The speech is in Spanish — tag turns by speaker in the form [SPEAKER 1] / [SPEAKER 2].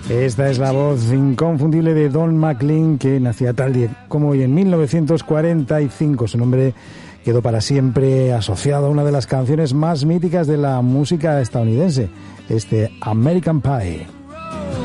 [SPEAKER 1] Esta es la voz inconfundible de Don McLean, que nacía tal día como hoy en 1945. Su nombre quedó para siempre asociado a una de las canciones más míticas de la música estadounidense, American Pie.